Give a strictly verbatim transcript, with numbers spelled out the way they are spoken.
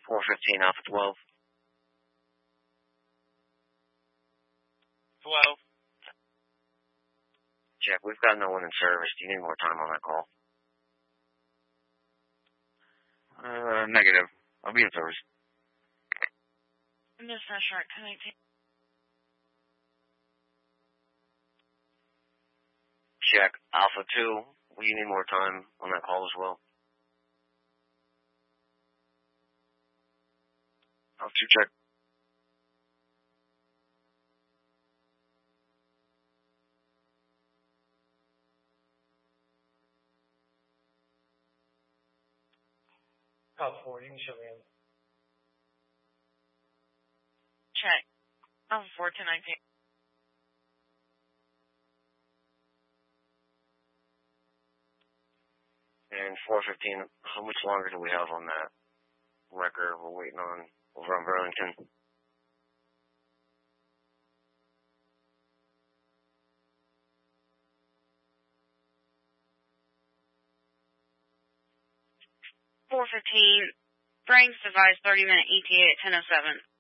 four fifteen, Alpha twelve. twelve. Check, we've got no one in service. Do you need more time on that call? Uh, negative. I'll be in service. Dispatcher connecting. Check, Alpha two. Will you need more time on that call as well? Alpha two, check. Alpha four, you can show me in. Check. Alpha four, ten nineteen. And four fifteen, how much longer do we have on that record we're waiting on over on Burlington? four fifteen. Brings device thirty minute E T A at ten oh seven.